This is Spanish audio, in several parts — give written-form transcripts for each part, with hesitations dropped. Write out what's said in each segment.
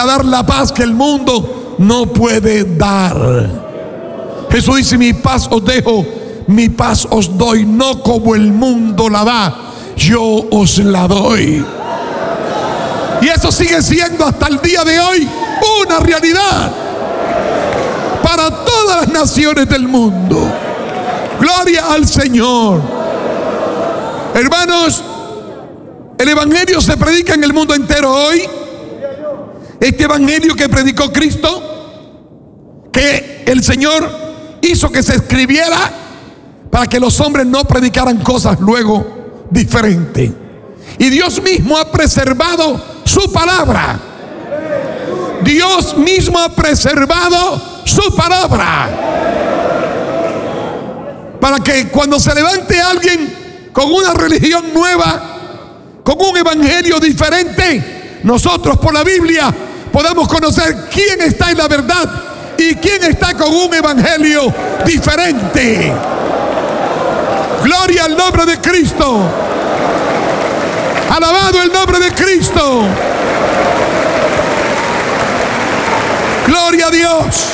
a dar la paz que el mundo no puede dar. Jesús dice: mi paz os dejo, mi paz os doy, no como el mundo la da, yo os la doy. Y eso sigue siendo hasta el día de hoy una realidad para todas las naciones del mundo. Gloria al Señor. Hermanos, el evangelio se predica en el mundo entero hoy. Este evangelio que predicó Cristo, que el Señor hizo que se escribiera para que los hombres no predicaran cosas luego diferentes. Y Dios mismo ha preservado su palabra. Dios mismo ha preservado su palabra, para que cuando se levante alguien con una religión nueva, con un evangelio diferente, nosotros por la Biblia podamos conocer quién está en la verdad y quién está con un evangelio diferente. Gloria al nombre de Cristo. Alabado el nombre de Cristo. Gloria a Dios.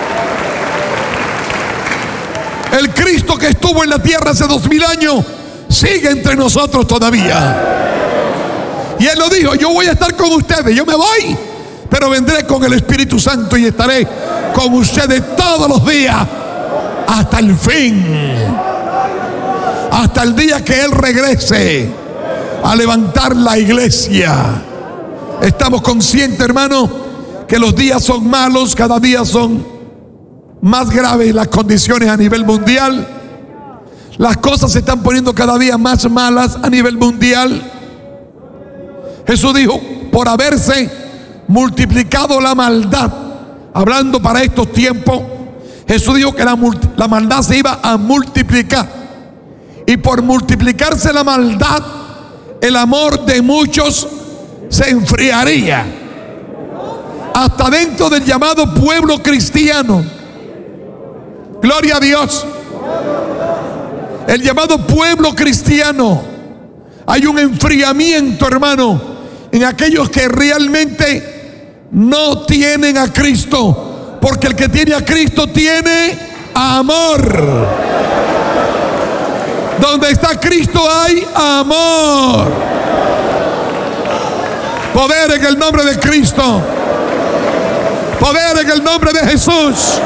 El Cristo que estuvo en la tierra hace 2000 años sigue entre nosotros todavía. Y Él lo dijo: yo voy a estar con ustedes, yo me voy, pero vendré con el Espíritu Santo y estaré con ustedes todos los días hasta el fin, hasta el día que Él regrese a levantar la iglesia. Estamos conscientes, hermano, que los días son malos, cada día son más graves las condiciones a nivel mundial. Las cosas se están poniendo cada día más malas a nivel mundial. Jesús dijo: por haberse multiplicado la maldad, hablando para estos tiempos, Jesús dijo que la maldad se iba a multiplicar. Y por multiplicarse la maldad, el amor de muchos se enfriaría. Hasta dentro del llamado pueblo cristiano. Gloria a Dios. El llamado pueblo cristiano, hay un enfriamiento, hermano, en aquellos que realmente no tienen a Cristo, porque el que tiene a Cristo tiene amor. Donde está Cristo hay amor. Poder en el nombre de Cristo. Poder en el nombre de Jesús.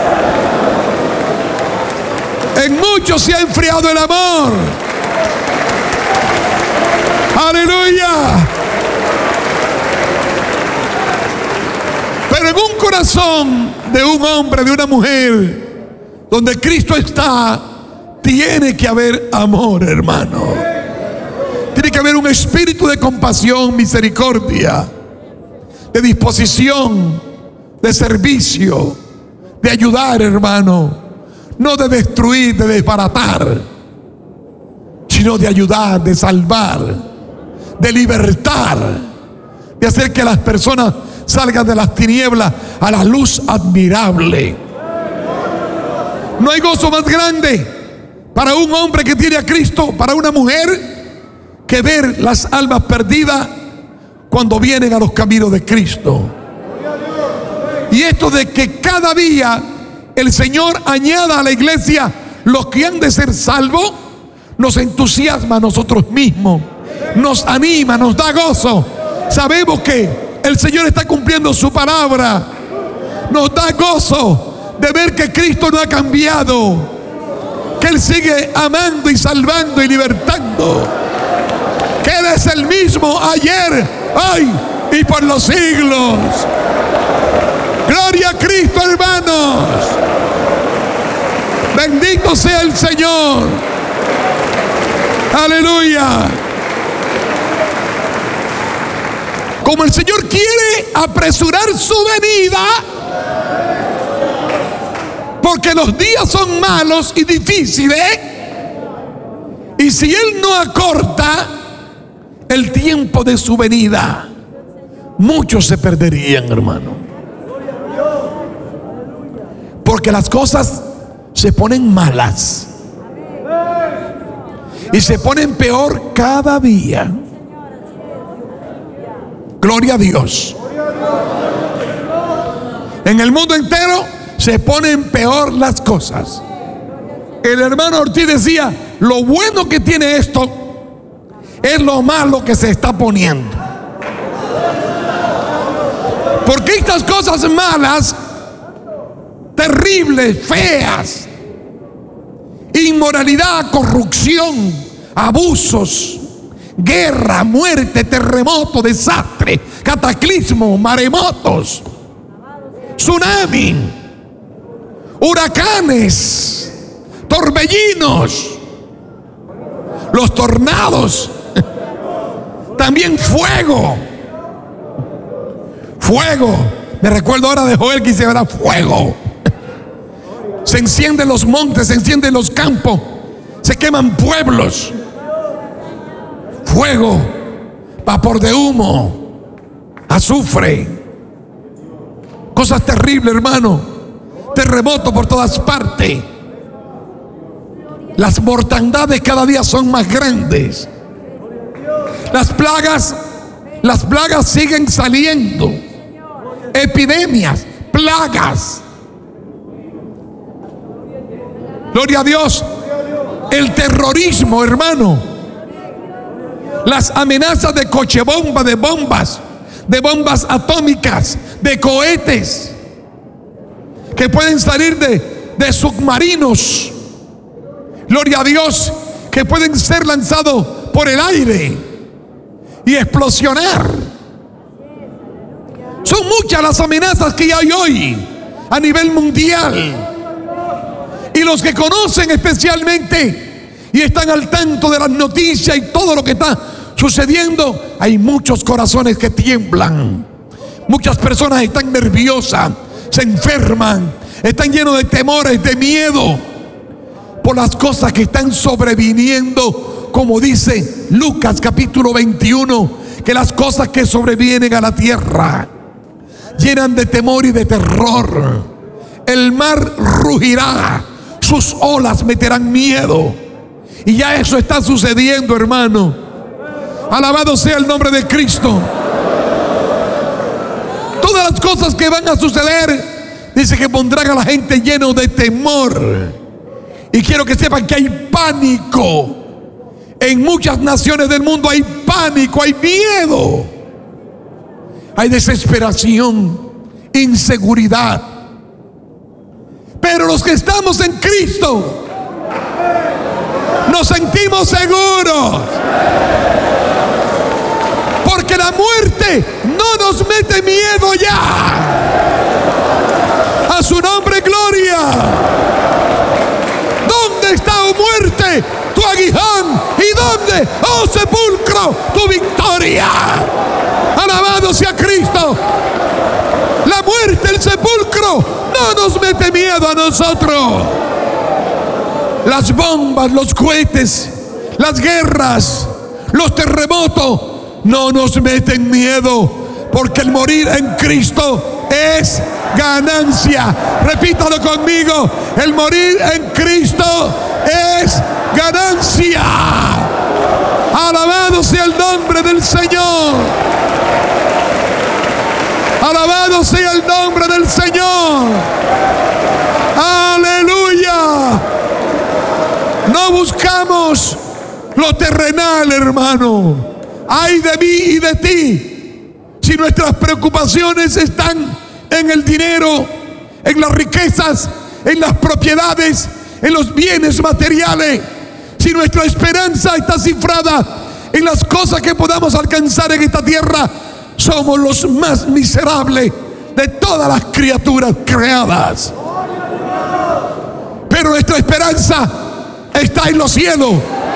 En muchos se ha enfriado el amor. Aleluya. Pero en un corazón de un hombre, de una mujer, donde Cristo está, tiene que haber amor, hermano. Tiene que haber un espíritu de compasión, misericordia, de disposición, de servicio, de ayudar, hermano. No de destruir, de desbaratar, sino de ayudar, de salvar, de libertar, de hacer que las personas salgan de las tinieblas a la luz admirable. No hay gozo más grande para un hombre que tiene a Cristo, para una mujer, que ver las almas perdidas cuando vienen a los caminos de Cristo. Y esto de que cada día el Señor añada a la iglesia los que han de ser salvos, nos entusiasma a nosotros mismos, nos anima, nos da gozo. Sabemos que el Señor está cumpliendo su palabra. Nos da gozo de ver que Cristo no ha cambiado, que Él sigue amando y salvando y libertando, que Él es el mismo ayer, hoy y por los siglos. Gloria a Cristo, hermanos. Bendito sea el Señor. Aleluya. Como el Señor quiere apresurar su venida, porque los días son malos y difíciles, y si Él no acorta el tiempo de su venida, muchos se perderían, hermano. Porque las cosas se ponen malas y se ponen peor cada día. Gloria a Dios. En el mundo entero se ponen peor las cosas. El hermano Ortiz decía, lo bueno que tiene esto es lo malo que se está poniendo. Porque estas cosas malas, terribles, feas, inmoralidad, corrupción, abusos, guerra, muerte, terremoto, desastre, cataclismo, maremotos, tsunami, huracanes, torbellinos, los tornados, también fuego. Me recuerdo ahora de Joel que dice, verá fuego. Se encienden los montes, se encienden los campos, se queman pueblos. Fuego, vapor de humo, azufre. Cosas terribles, hermano. Terremotos por todas partes. Las mortandades cada día son más grandes. Las plagas siguen saliendo. Epidemias, plagas. Gloria a Dios. El terrorismo, hermano. Las amenazas de cochebomba, de bombas atómicas, de cohetes que pueden salir de submarinos. Gloria a Dios, que pueden ser lanzados por el aire y explosionar. Son muchas las amenazas que hay hoy a nivel mundial. Y los que conocen especialmente y están al tanto de las noticias y todo lo que está sucediendo, hay muchos corazones que tiemblan. Muchas personas están nerviosas, se enferman, están llenos de temores, de miedo por las cosas que están sobreviniendo, como dice Lucas capítulo 21, que las cosas que sobrevienen a la tierra llenan de temor y de terror. El mar rugirá, sus olas meterán miedo. Y ya eso está sucediendo, hermano. Alabado sea el nombre de Cristo. Todas las cosas que van a suceder, dice que pondrán a la gente lleno de temor. Y quiero que sepan que hay pánico. En muchas naciones del mundo hay pánico, hay miedo, hay desesperación, inseguridad. Pero los que estamos en Cristo nos sentimos seguros, porque la muerte no nos mete miedo ya. A su nombre gloria. ¿Dónde está, oh muerte, tu aguijón? ¿Y dónde, oh sepulcro, tu victoria? Alabado sea Cristo. La muerte, el sepulcro, no nos mete miedo a nosotros. Las bombas, los cohetes, las guerras, los terremotos no nos meten miedo, porque el morir en Cristo es ganancia. Repítalo conmigo: el morir en Cristo es ganancia. Alabado sea el nombre del Señor. Alabado sea el nombre del Señor. Aleluya. No buscamos lo terrenal, hermano. Ay de mí y de ti si nuestras preocupaciones están en el dinero, en las riquezas, en las propiedades, en los bienes materiales. Si nuestra esperanza está cifrada en las cosas que podamos alcanzar en esta tierra, somos los más miserables de todas las criaturas creadas. Pero nuestra esperanza está en los cielos,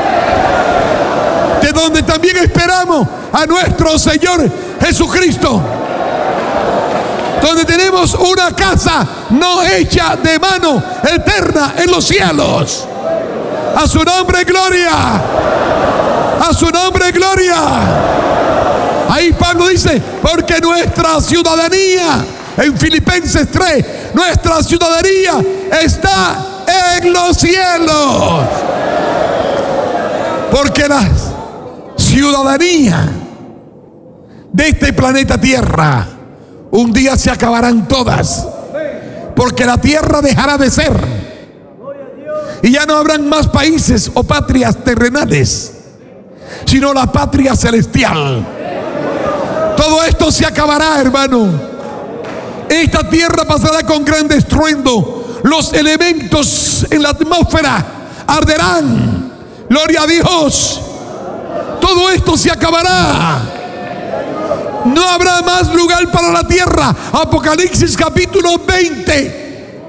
de donde también esperamos a nuestro Señor Jesucristo, donde tenemos una casa no hecha de mano, eterna en los cielos. A su nombre gloria. A su nombre gloria. Ahí Pablo dice, porque nuestra ciudadanía, en Filipenses 3, nuestra ciudadanía está en los cielos. Porque la ciudadanía de este planeta Tierra, un día se acabarán todas. Porque la tierra dejará de ser. Y ya no habrán más países o patrias terrenales, sino la patria celestial. Todo esto se acabará, hermano. Esta tierra pasará con gran estruendo. Los elementos en la atmósfera arderán. Gloria a Dios. Todo esto se acabará. No habrá más lugar para la tierra. Apocalipsis capítulo 20.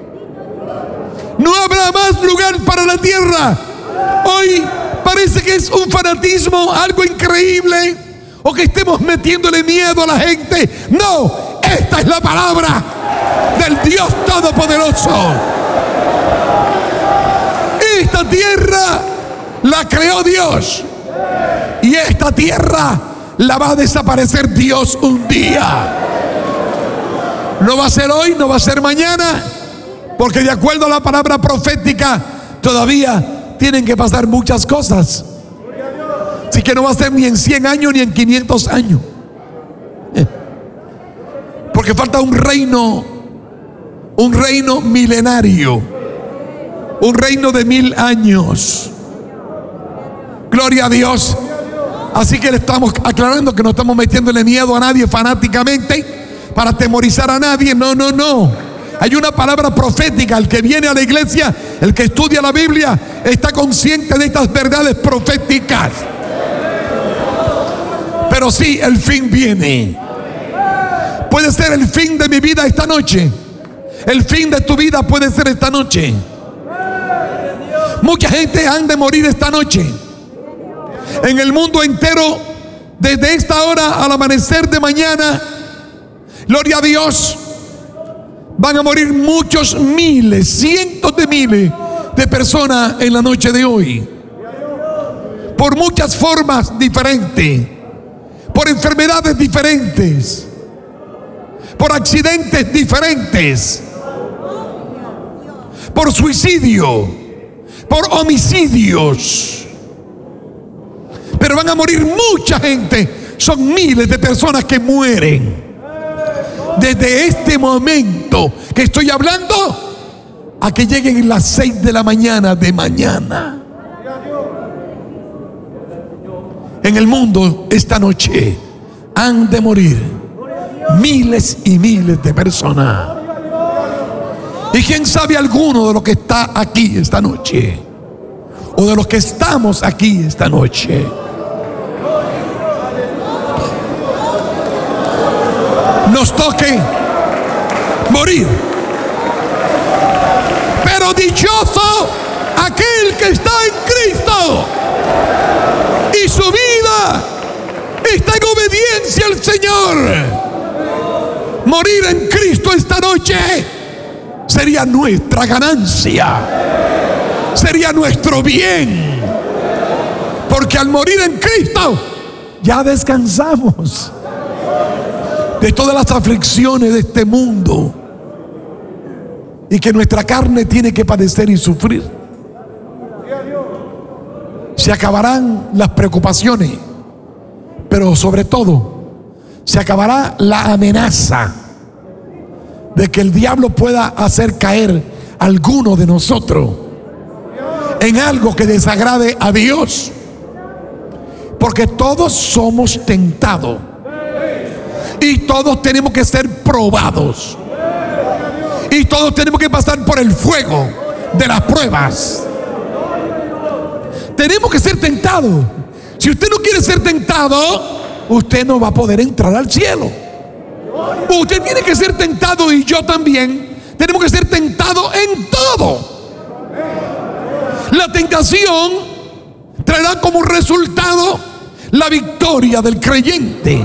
No habrá más lugar para la tierra. Hoy parece que es un fanatismo, algo increíble, o que estemos metiéndole miedo a la gente. No, esta es la palabra del Dios Todopoderoso. Esta tierra la creó Dios, y esta tierra la va a desaparecer Dios un día. No va a ser hoy, no va a ser mañana, porque de acuerdo a la palabra profética todavía tienen que pasar muchas cosas. Así que no va a ser ni en 100 años ni en 500 años, porque falta un reino milenario, un reino de 1000 años. Gloria a Dios. Así que le estamos aclarando que no estamos metiéndole miedo a nadie fanáticamente para atemorizar a nadie. No, no, no. Hay una palabra profética. El que viene a la iglesia, el que estudia la Biblia, está consciente de estas verdades proféticas. Pero sí, el fin viene. Puede ser el fin de mi vida esta noche. El fin de tu vida puede ser esta noche. Mucha gente han de morir esta noche. En el mundo entero, desde esta hora al amanecer de mañana, gloria a Dios, van a morir muchos miles, cientos de miles de personas en la noche de hoy, por muchas formas diferentes, por enfermedades diferentes, por accidentes diferentes, por suicidio, por homicidios. Pero van a morir mucha gente. Son miles de personas que mueren desde este momento que estoy hablando a que lleguen las 6 de la mañana de mañana. En el mundo esta noche han de morir miles y miles de personas. Y quién sabe alguno de los que está aquí esta noche, o de los que estamos aquí esta noche. Nos toque morir. Pero dichoso aquel que está en Cristo y su vida está en obediencia al Señor. Morir en Cristo esta noche sería nuestra ganancia, sería nuestro bien, porque al morir en Cristo ya descansamos de todas las aflicciones de este mundo y que nuestra carne tiene que padecer y sufrir. Se acabarán las preocupaciones, pero sobre todo se acabará la amenaza de que el diablo pueda hacer caer a alguno de nosotros en algo que desagrade a Dios, porque todos somos tentados y todos tenemos que ser probados y todos tenemos que pasar por el fuego de las pruebas. Tenemos que ser tentados. Si usted no quiere ser tentado, usted no va a poder entrar al cielo. Usted tiene que ser tentado, y yo también. Tenemos que ser tentados en todo. La tentación traerá como resultado la victoria del creyente,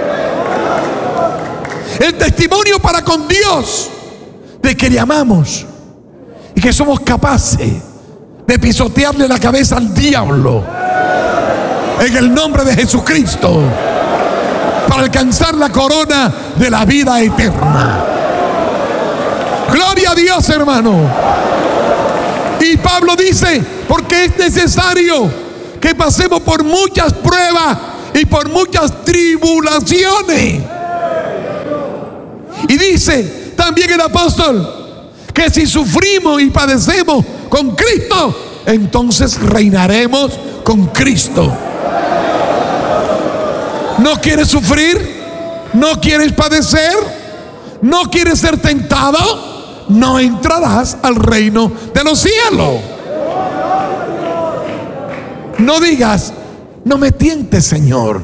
el testimonio para con Dios de que le amamos y que somos capaces de pisotearle la cabeza al diablo en el nombre de Jesucristo para alcanzar la corona de la vida eterna. Gloria a Dios, hermano. Y Pablo dice, porque es necesario que pasemos por muchas pruebas y por muchas tribulaciones. Y dice también el apóstol que si sufrimos y padecemos con Cristo, entonces reinaremos con Cristo. ¿No quieres sufrir? ¿No quieres padecer? ¿No quieres ser tentado? No entrarás al reino de los cielos. No digas, no me tientes, Señor.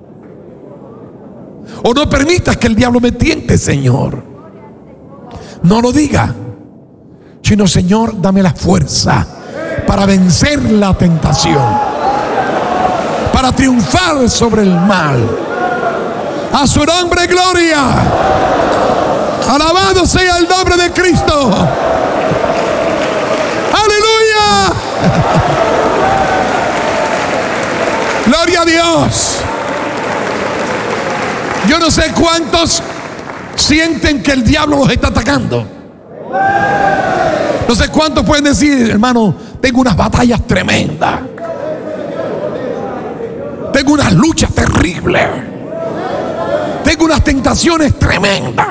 O no permitas que el diablo me tiente, Señor. No lo diga, sino, Señor, dame la fuerza para vencer la tentación, para triunfar sobre el mal. A su nombre, gloria. Alabado sea el nombre de Cristo. Aleluya. Gloria a Dios. Yo no sé cuántos sienten que el diablo los está atacando. No sé cuántos pueden decir, hermano, tengo unas batallas tremendas, tengo unas luchas terribles, tengo unas tentaciones tremendas.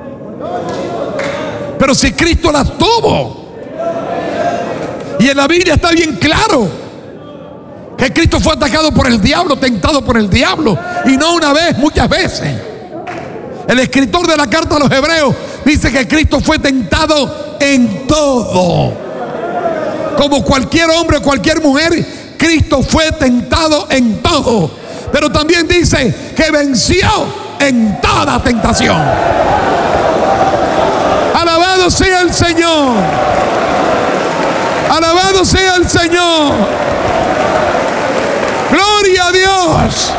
Pero si Cristo las tuvo, y en la Biblia está bien claro que Cristo fue atacado por el diablo, tentado por el diablo, y no una vez, muchas veces. El escritor de la carta a los Hebreos dice que Cristo fue tentado en todo. Como cualquier hombre o cualquier mujer, Cristo fue tentado en todo. Pero también dice que venció en toda tentación. Alabado sea el Señor. Alabado sea el Señor. Gloria a Dios.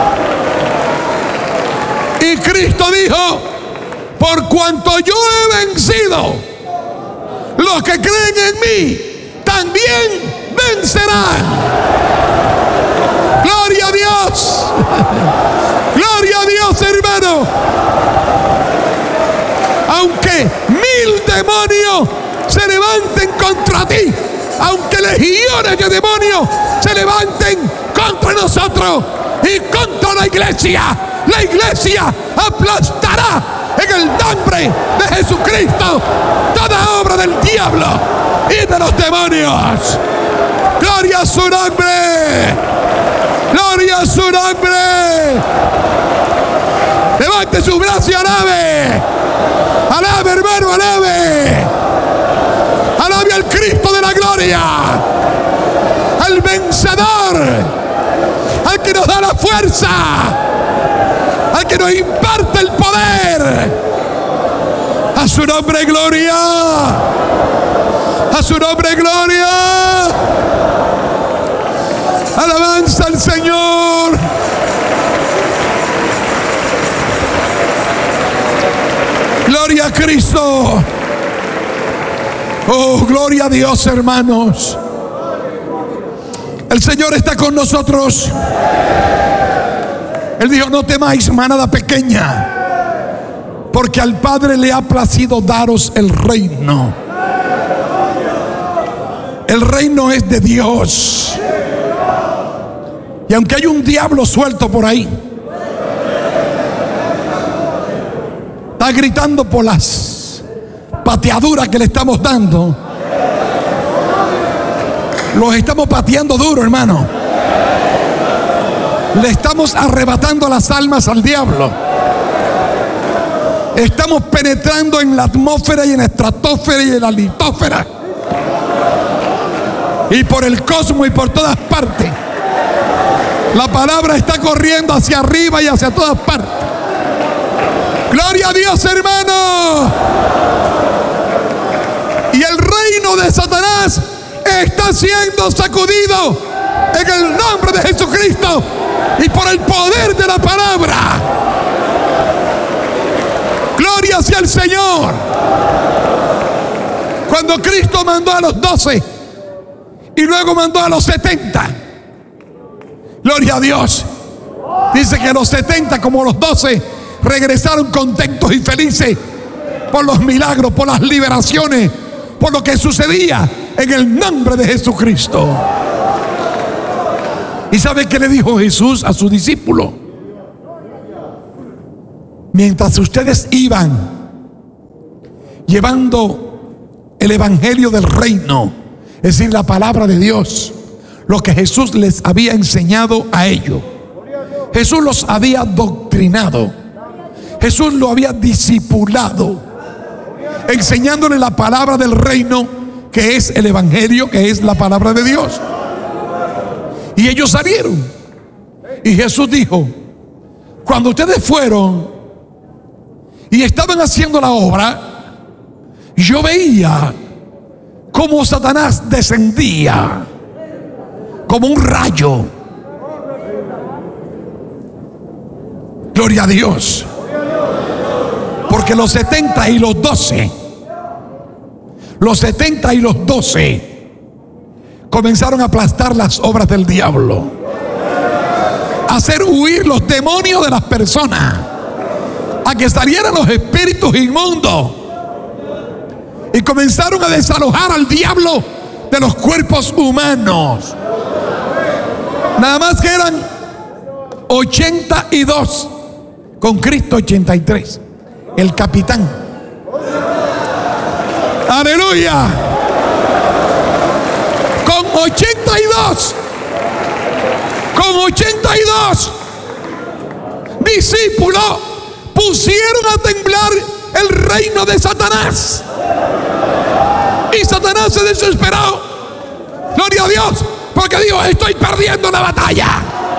Y Cristo dijo, por cuanto yo he vencido, los que creen en mí también vencerán. Gloria a Dios. Gloria a Dios, hermano. Aunque 1000 demonios se levanten contra ti, aunque legiones de demonios se levanten contra nosotros y contra la iglesia aplastará en el nombre de Jesucristo toda obra del diablo y de los demonios. Gloria a su nombre. Gloria a su nombre. Levante su brazo y alabe. Alabe, hermano, alabe. Alabe al Cristo de la gloria, al vencedor, al que nos da la fuerza, al que nos imparte el poder. A su nombre, gloria. A su nombre, gloria. Alabanza al Señor. Gloria a Cristo. Oh, gloria a Dios, hermanos. El Señor está con nosotros. Él dijo, no temáis, manada pequeña, porque al Padre le ha placido daros el reino. El reino es de Dios. Y aunque hay un diablo suelto por ahí, está gritando por las pateaduras que le estamos dando, los estamos pateando duro, hermano. Le estamos arrebatando las almas al diablo. Estamos penetrando en la atmósfera y en la estratosfera y en la litósfera y por el cosmos y por todas partes. La palabra está corriendo hacia arriba y hacia todas partes. Gloria a Dios, hermano. Y el reino de Satanás está siendo sacudido en el nombre de Jesucristo y por el poder de la palabra. Gloria sea el Señor. Cuando Cristo mandó a los 12 y luego mandó a los 70, gloria a Dios, dice que los 70 como los 12 regresaron contentos y felices por los milagros, por las liberaciones, por lo que sucedía en el nombre de Jesucristo. ¿Y sabe qué le dijo Jesús a sus discípulos? Mientras ustedes iban llevando el evangelio del reino, es decir, la palabra de Dios, lo que Jesús les había enseñado a ellos. Jesús los había doctrinado, Jesús lo había discipulado, enseñándole la palabra del reino, que es el evangelio, que es la palabra de Dios. Y ellos salieron, y Jesús dijo: cuando ustedes fueron y estaban haciendo la obra, yo veía cómo Satanás descendía como un rayo. Gloria a Dios. Porque los 70 y los 12 comenzaron a aplastar las obras del diablo, a hacer huir los demonios de las personas, a que salieran los espíritus inmundos, y comenzaron a desalojar al diablo de los cuerpos humanos. Nada más que eran 82, con Cristo 83, el capitán. Aleluya. Con 82 discípulos pusieron a temblar el reino de Satanás. Y Satanás se desesperó. Gloria a Dios, porque dijo: estoy perdiendo la batalla.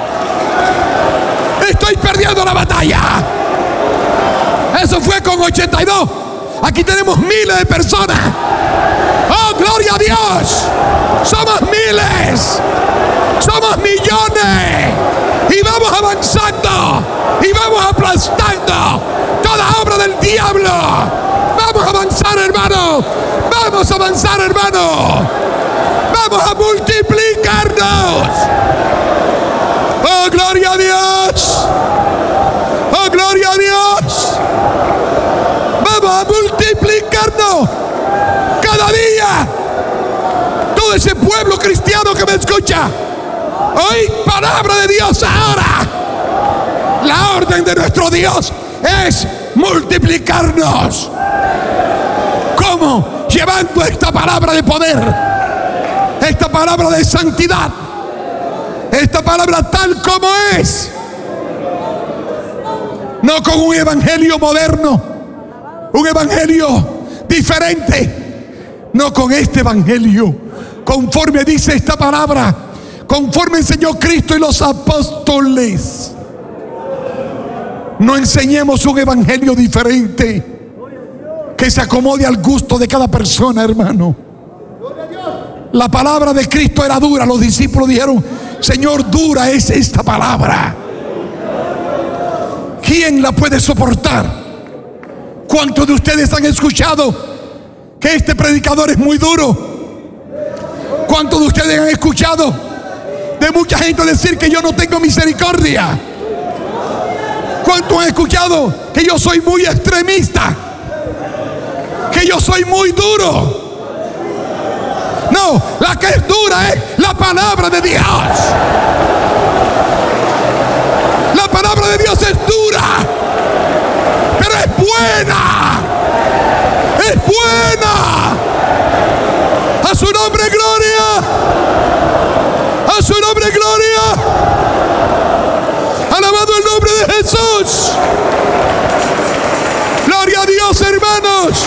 Estoy perdiendo la batalla. Eso fue con 82. Aquí tenemos miles de personas. ¡Oh, gloria a Dios! Somos miles, somos millones, y vamos avanzando, y vamos aplastando toda obra del diablo. Vamos a avanzar, hermano. Vamos a avanzar, hermano. Vamos a multiplicarnos. ¡Oh, gloria a Dios! ¡Oh, gloria a Dios! Vamos a multiplicarnos cada día. Todo ese pueblo cristiano que me escucha, oíd palabra de Dios ahora. La orden de nuestro Dios es multiplicarnos. ¿Cómo? Llevando esta palabra de poder, esta palabra de santidad, esta palabra tal como es. No con un evangelio moderno, un evangelio diferente. No con este evangelio, conforme dice esta palabra, conforme enseñó Cristo y los apóstoles. No enseñemos un evangelio diferente que se acomode al gusto de cada persona, hermano. La palabra de Cristo era dura. Los discípulos dijeron: Señor, dura es esta palabra. ¿Quién la puede soportar? ¿Cuántos de ustedes han escuchado que este predicador es muy duro? ¿Cuántos de ustedes han escuchado de mucha gente decir que yo no tengo misericordia? ¿Cuántos han escuchado que yo soy muy extremista? Que yo soy muy duro. No, la que es dura es la palabra de Dios. La palabra de Dios es dura, pero es buena. Es buena. A su nombre gloria. A su nombre gloria. Alabado el nombre de Jesús. Gloria a Dios, hermanos.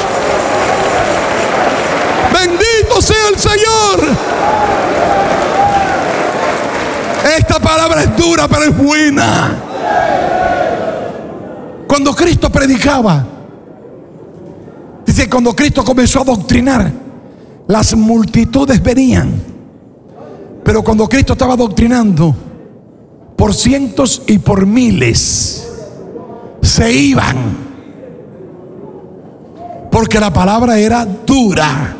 Bendito sea el Señor. Esta palabra es dura, pero es buena. Cuando Cristo predicaba, dice, cuando Cristo comenzó a doctrinar, las multitudes venían. Pero cuando Cristo estaba doctrinando, por cientos y por miles se iban, porque la palabra era dura.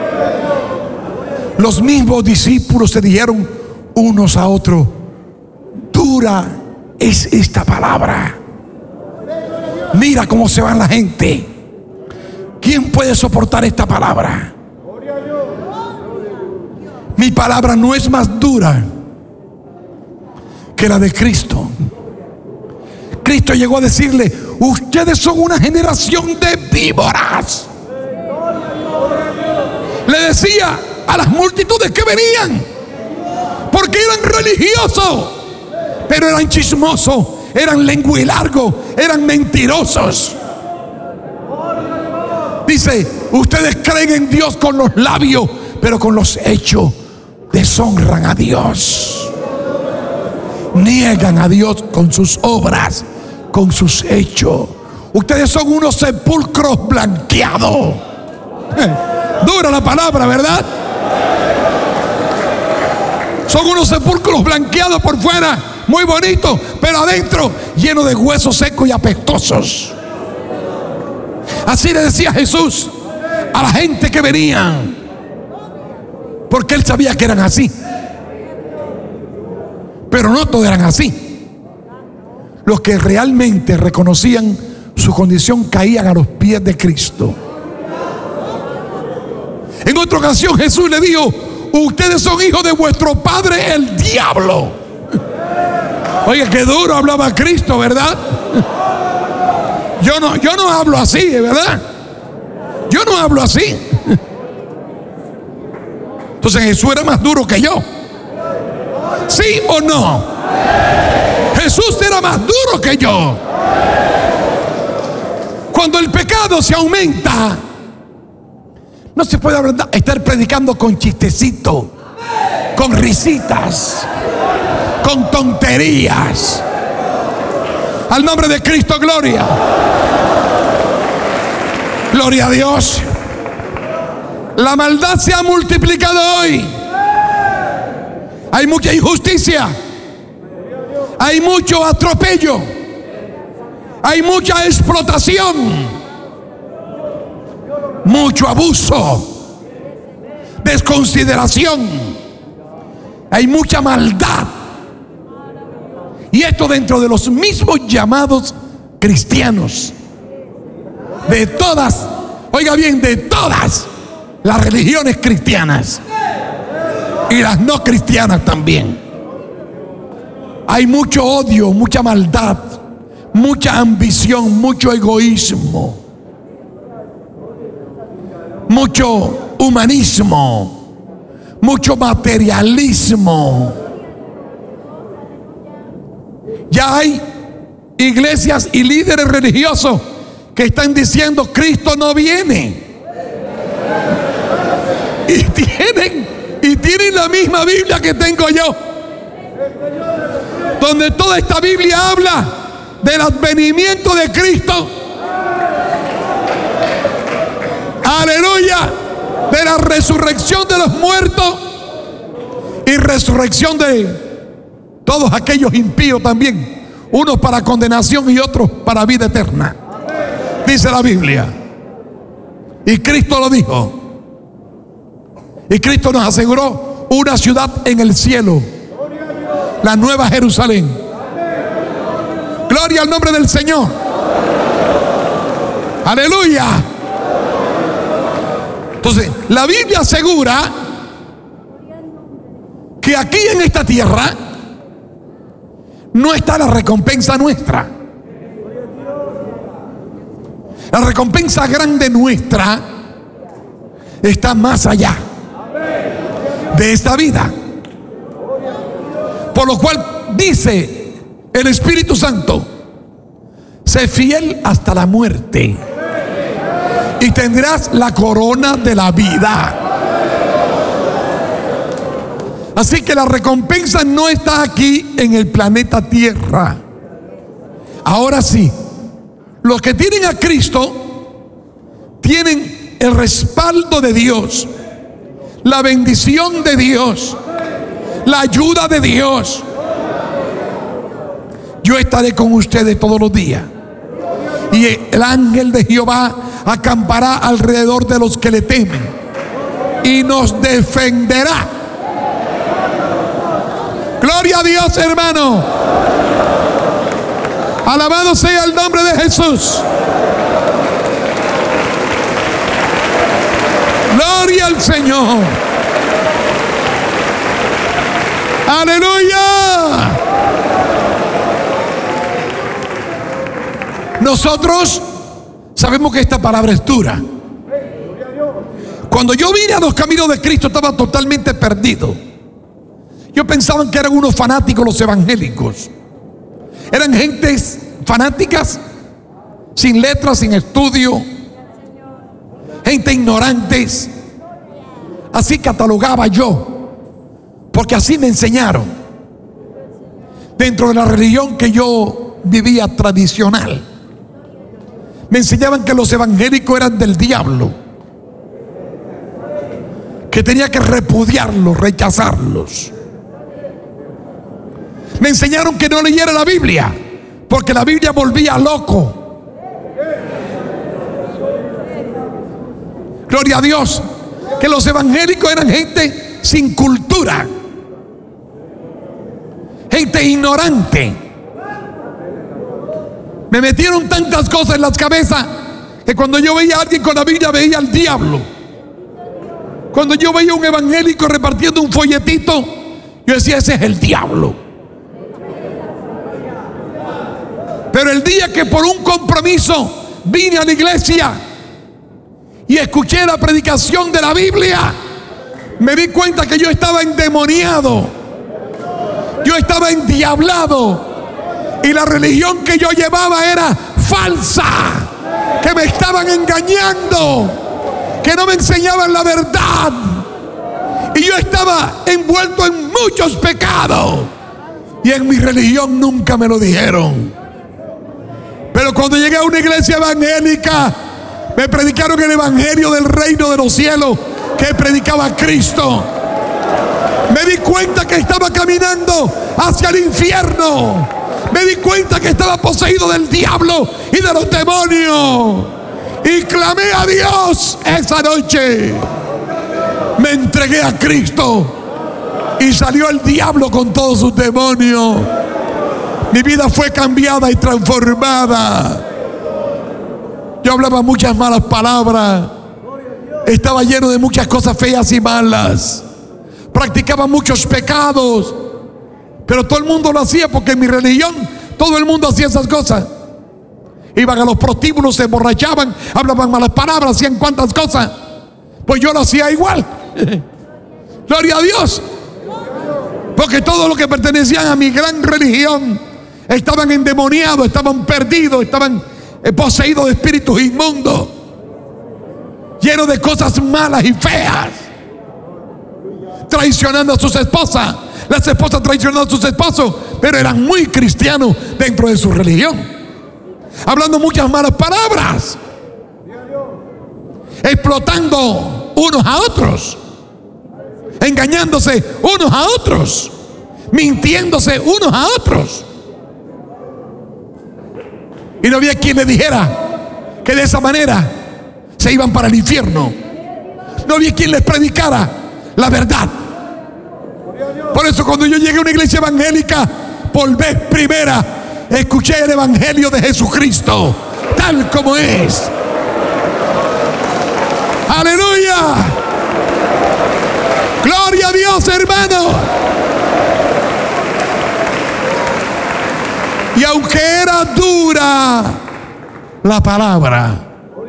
Los mismos discípulos se dijeron unos a otros: dura es esta palabra. Mira cómo se va la gente. ¿Quién puede soportar esta palabra? Mi palabra no es más dura que la de Cristo. Cristo llegó a decirle: ustedes son una generación de víboras. decía a las multitudes que venían, porque eran religiosos, pero eran chismosos, eran lengualargos, eran mentirosos. Dice, ustedes creen en Dios con los labios, pero con los hechos deshonran a Dios. Niegan a Dios con sus obras, con sus hechos. Ustedes son unos sepulcros blanqueados. Dura la palabra, ¿verdad? Son unos sepulcros blanqueados por fuera, muy bonitos, pero adentro llenos de huesos secos y apestosos. Así le decía Jesús a la gente que venía, porque él sabía que eran así. Pero no todos eran así. Los que realmente reconocían su condición caían a los pies de Cristo. En otra ocasión Jesús le dijo, ustedes son hijos de vuestro padre el diablo. Oye, qué duro hablaba Cristo, ¿verdad? Yo no hablo así, ¿verdad? Yo no hablo así. Entonces Jesús era más duro que yo. ¿Sí o no? Jesús era más duro que yo. Cuando el pecado se aumenta, no se puede estar predicando con chistecitos, con risitas, con tonterías. Al nombre de Cristo, gloria. Gloria a Dios. La maldad se ha multiplicado hoy. Hay mucha injusticia. Hay mucho atropello. Hay mucha explotación. Mucho abuso. Desconsideración. Hay mucha maldad. Y esto dentro de los mismos llamados cristianos. De todas, oiga bien, de todas las religiones cristianas. Y las no cristianas también. Hay mucho odio, mucha maldad, mucha ambición, mucho egoísmo, mucho humanismo, mucho materialismo. Ya hay iglesias y líderes religiosos que están diciendo Cristo no viene. Y tienen la misma Biblia que tengo yo, donde toda esta Biblia habla del advenimiento de Cristo. Aleluya. De la resurrección de los muertos y resurrección de todos aquellos impíos también, unos para condenación y otros para vida eterna, dice la Biblia. Y Cristo lo dijo. Y Cristo nos aseguró una ciudad en el cielo, la Nueva Jerusalén. Gloria al nombre del Señor. Aleluya. Entonces, la Biblia asegura que aquí en esta tierra no está la recompensa nuestra. La recompensa grande nuestra está más allá de esta vida. Por lo cual dice el Espíritu Santo, sé fiel hasta la muerte y tendrás la corona de la vida. Así que la recompensa no está aquí en el planeta Tierra. Ahora sí, los que tienen a Cristo tienen el respaldo de Dios, la bendición de Dios, la ayuda de Dios. Yo estaré con ustedes todos los días, y el ángel de Jehová acampará alrededor de los que le temen y nos defenderá. Gloria a Dios, hermano. Alabado sea el nombre de Jesús. Gloria al Señor. Aleluya. Nosotros sabemos que esta palabra es dura. Cuando yo vine a los caminos de Cristo estaba totalmente perdido. Yo pensaba que eran unos fanáticos los evangélicos. Eran gentes fanáticas, sin letras, sin estudio, gente ignorantes. Así catalogaba yo, porque así me enseñaron. Dentro de la religión que yo vivía tradicional, me enseñaban que los evangélicos eran del diablo, que tenía que repudiarlos, rechazarlos. Me enseñaron que no leyera la Biblia, porque la Biblia volvía loco. Gloria a Dios. Que los evangélicos eran gente sin cultura, gente ignorante. Me metieron tantas cosas en las cabezas que cuando yo veía a alguien con la Biblia veía al diablo. Cuando yo veía a un evangélico repartiendo un folletito, yo decía, ese es el diablo. Pero el día que por un compromiso vine a la iglesia y escuché la predicación de la Biblia, me di cuenta que yo estaba endemoniado, yo estaba endiablado, y la religión que yo llevaba era falsa, que me estaban engañando, que no me enseñaban la verdad, y yo estaba envuelto en muchos pecados, y en mi religión nunca me lo dijeron. Pero cuando llegué a una iglesia evangélica, me predicaron el evangelio del reino de los cielos que predicaba Cristo. Me di cuenta que estaba caminando hacia el infierno. Me di cuenta que estaba poseído del diablo y de los demonios. Y clamé a Dios esa noche. Me entregué a Cristo y salió el diablo con todos sus demonios. Mi vida fue cambiada y transformada. Yo hablaba muchas malas palabras, estaba lleno de muchas cosas feas y malas, practicaba muchos pecados, pero todo el mundo lo hacía porque en mi religión todo el mundo hacía esas cosas. Iban a los prostíbulos, se emborrachaban, hablaban malas palabras, hacían cuantas cosas. Pues yo lo hacía igual. Gloria a Dios. Porque todos los que pertenecían a mi gran religión estaban endemoniados, estaban perdidos, estaban poseídos de espíritus inmundos, llenos de cosas malas y feas, traicionando a sus esposas, las esposas traicionando a sus esposos, pero eran muy cristianos dentro de su religión, hablando muchas malas palabras, explotando unos a otros, engañándose unos a otros, mintiéndose unos a otros. Y no había quien le dijera que de esa manera se iban para el infierno. No había quien les predicara la verdad. Por eso cuando yo llegué a una iglesia evangélica, por vez primera escuché el evangelio de Jesucristo tal como es. Aleluya. Gloria a Dios, hermano. Y aunque era dura la palabra,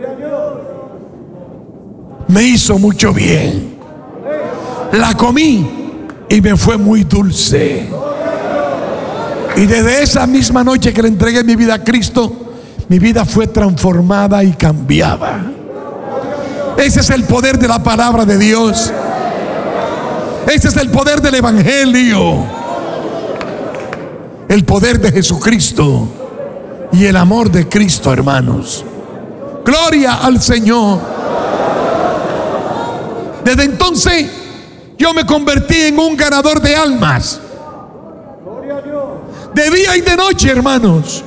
me hizo mucho bien. La comí y me fue muy dulce. Y desde esa misma noche que le entregué mi vida a Cristo, mi vida fue transformada y cambiada. Ese es el poder de la palabra de Dios. Ese es el poder del evangelio. El poder de Jesucristo y el amor de Cristo, hermanos. Gloria al Señor. Desde entonces yo me convertí en un ganador de almas, de día y de noche, hermanos.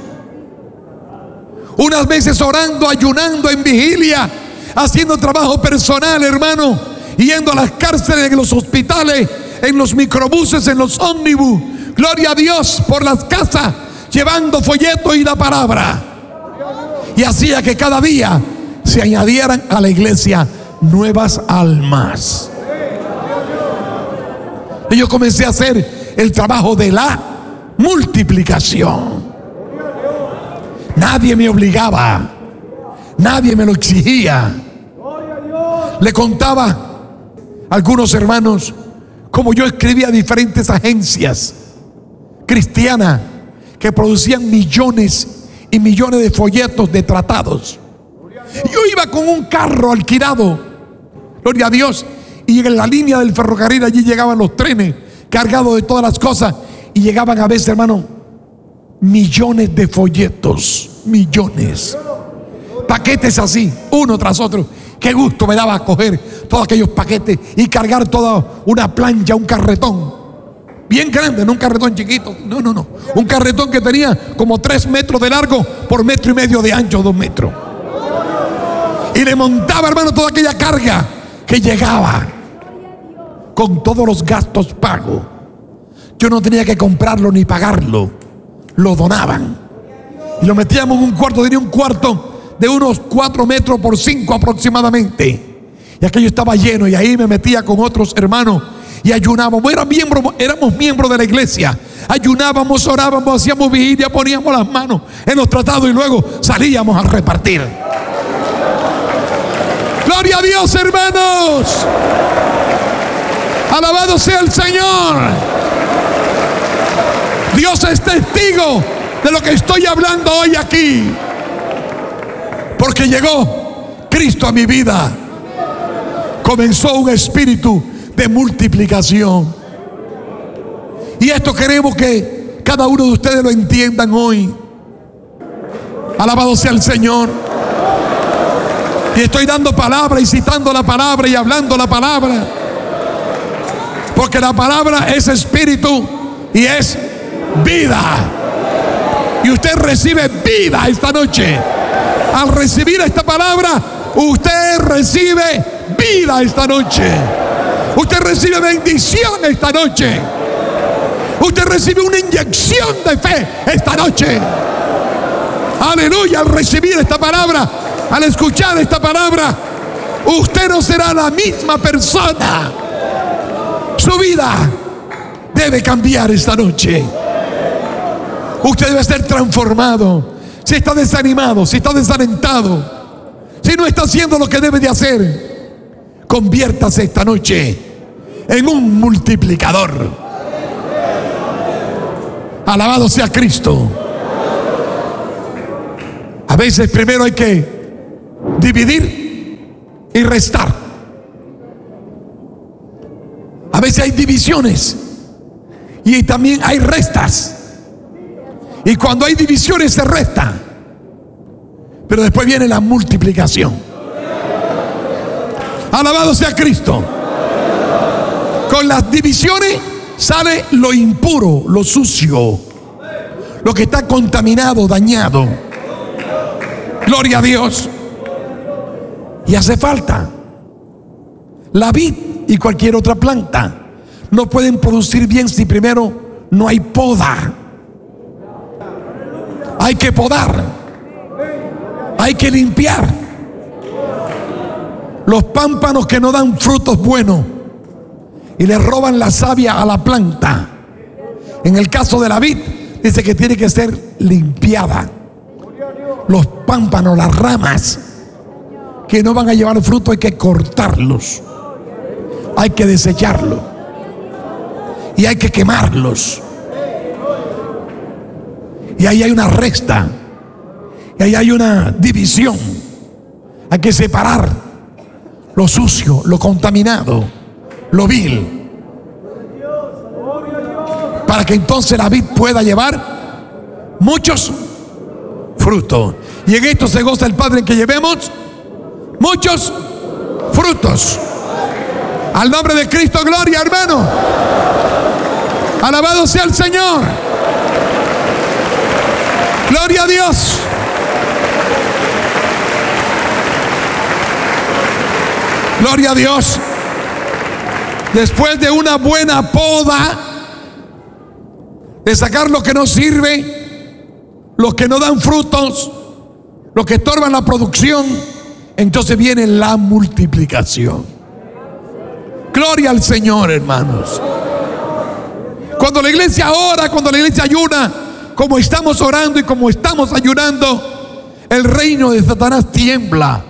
Unas veces orando, ayunando, en vigilia, haciendo trabajo personal, hermano, yendo a las cárceles, en los hospitales, en los microbuses, en los ómnibus. Gloria a Dios, por las casas, llevando folletos y la palabra. Y hacía que cada día se añadieran a la iglesia nuevas almas. Y yo comencé a hacer el trabajo de la multiplicación. Nadie me obligaba, nadie me lo exigía. Le contaba a algunos hermanos cómo yo escribía a diferentes agencias cristianas que producían millones y millones de folletos de tratados. Yo iba con un carro alquilado, gloria a Dios, y en la línea del ferrocarril allí llegaban los trenes cargados de todas las cosas, y llegaban a veces, hermano, millones de folletos, millones, paquetes así, uno tras otro. Qué gusto me daba coger todos aquellos paquetes y cargar toda una plancha, un carretón bien grande, no un carretón chiquito, no, un carretón que tenía como 3 metros de largo por 1,5 metros de ancho, 2 metros. Y le montaba, hermano, toda aquella carga que llegaba con todos los gastos pagos. Yo no tenía que comprarlo ni pagarlo, lo donaban y lo metíamos en un cuarto. Tenía un cuarto de unos 4 metros por 5 aproximadamente, y aquello estaba lleno, y ahí me metía con otros hermanos y ayunábamos. Éramos miembros de la iglesia, ayunábamos, orábamos, hacíamos vigilia, poníamos las manos en los tratados y luego salíamos a repartir. Gloria a Dios, hermanos. Alabado sea el Señor. Dios es testigo de lo que estoy hablando hoy aquí, porque llegó Cristo a mi vida. Comenzó un espíritu de multiplicación, y esto queremos que cada uno de ustedes lo entiendan hoy. Alabado sea el Señor. Y estoy dando palabra y citando la palabra y hablando la palabra, porque la palabra es espíritu y es vida. Y usted recibe vida esta noche. Al recibir esta palabra, usted recibe vida esta noche. Usted recibe bendición esta noche. Usted recibe una inyección de fe esta noche. Aleluya. Al recibir esta palabra, al escuchar esta palabra, usted no será la misma persona. Su vida debe cambiar esta noche. Usted debe ser transformado. Si está desanimado, si está desalentado, si no está haciendo lo que debe de hacer, conviértase esta noche en un multiplicador. Alabado sea Cristo. A veces primero hay que dividir y restar. A veces hay divisiones y también hay restas. Y cuando hay divisiones se resta, pero después viene la multiplicación. Alabado sea Cristo. Con las divisiones sale lo impuro, lo sucio, lo que está contaminado, dañado. Gloria a Dios. Y hace falta. La vid y cualquier otra planta no pueden producir bien si primero no hay poda. Hay que podar, hay que limpiar los pámpanos que no dan frutos buenos y le roban la savia a la planta. En el caso de la vid, dice que tiene que ser limpiada. Los pámpanos, las ramas que no van a llevar fruto, hay que cortarlos, hay que desecharlos y hay que quemarlos. Y ahí hay una resta, y ahí hay una división. Hay que separar lo sucio, lo contaminado, lo vil, para que entonces la vid pueda llevar muchos frutos. Y en esto se goza el Padre, en que llevemos muchos frutos. Al nombre de Cristo, gloria, hermano. Alabado sea el Señor. Gloria a Dios. Gloria a Dios. Después de una buena poda, de sacar lo que no sirve, los que no dan frutos, los que estorban la producción, entonces viene la multiplicación. Gloria al Señor, hermanos. Cuando la iglesia ora, cuando la iglesia ayuna, como estamos orando y como estamos ayunando, el reino de Satanás tiembla.